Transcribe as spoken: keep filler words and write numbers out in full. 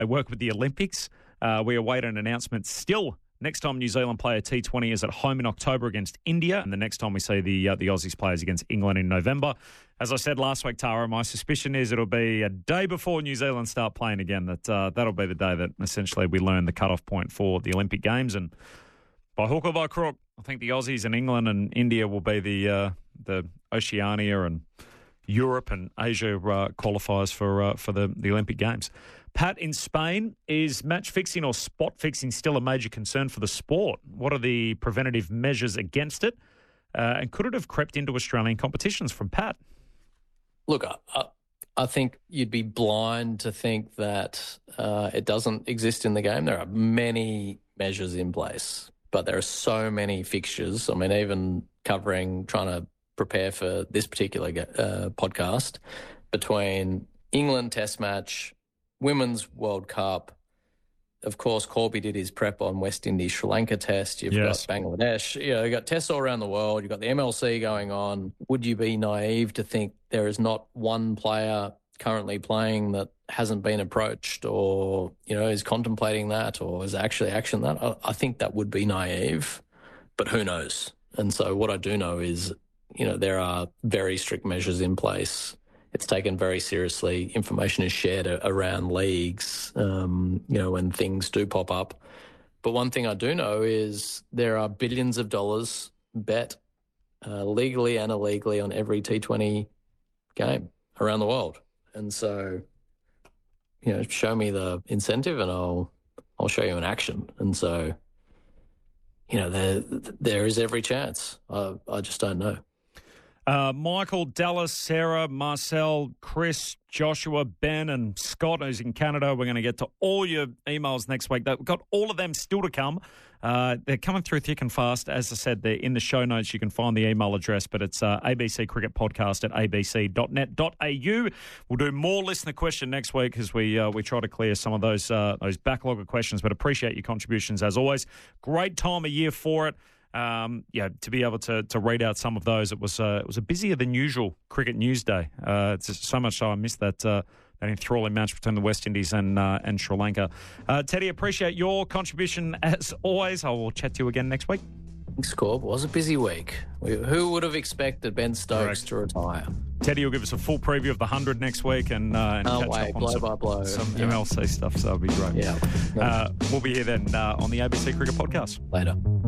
they work with the Olympics. Uh, we await an announcement still. Next time New Zealand play a T twenty is at home in October against India, and the next time we see the uh, the Aussies players against England in November. As I said last week, Tara, my suspicion is it'll be a day before New Zealand start playing again. That uh, that'll be the day that essentially we learn the cutoff point for the Olympic Games, and by hook or by crook, I think the Aussies and England and India will be the uh, the Oceania and Europe and Asia uh, qualifiers for uh, for the, the Olympic Games. Pat, in Spain, is match fixing or spot fixing still a major concern for the sport? What are the preventative measures against it? Uh, and could it have crept into Australian competitions? From Pat. Look, I, I think you'd be blind to think that uh, it doesn't exist in the game. There are many measures in place, but there are so many fixtures. I mean, even covering, trying to prepare for this particular uh, podcast, between England Test match, Women's World Cup. Of course, Corby did his prep on West Indies Sri Lanka Test. You've yes. got Bangladesh. You know, you've got tests all around the world. You've got the M L C going on. Would you be naive to think there is not one player currently playing that hasn't been approached or, you know, is contemplating that or is actually actioning that? I, I think that would be naive, but who knows? And so what I do know is, you know, there are very strict measures in place. It's taken very seriously. Information is shared a- around leagues, um, you know, when things do pop up. But one thing I do know is there are billions of dollars bet uh, legally and illegally on every T twenty game around the world. And so, you know, show me the incentive and I'll I'll show you an action. And so, you know, there there is every chance. I, I just don't know. Uh, Michael, Dallas, Sarah, Marcel, Chris, Joshua, Ben and Scott, who's in Canada. We're going to get to all your emails next week. We've got all of them still to come. Uh, they're coming through thick and fast. As I said, they're in the show notes. You can find the email address, but it's uh, A B C Cricket Podcast at a b c dot net dot a u. We'll do more listener question next week as we uh, we try to clear some of those uh, those backlog of questions, but appreciate your contributions as always. Great time of year for it. Um, yeah, to be able to to read out some of those, it was uh, it was a busier than usual cricket news day. Uh, it's just so much so I missed that uh, that enthralling match between the West Indies and uh, and Sri Lanka. Uh, Teddy, appreciate your contribution as always. I will chat to you again next week. Thanks, Corb. It was a busy week. We, who would have expected Ben Stokes Correct. to retire? Teddy will give us a full preview of the one hundred next week and, uh, and catch wait, up on blow some, by blow. some yeah. M L C stuff, so that'll be great. Yeah. Uh, we'll be here then uh, on the A B C Cricket Podcast. Later.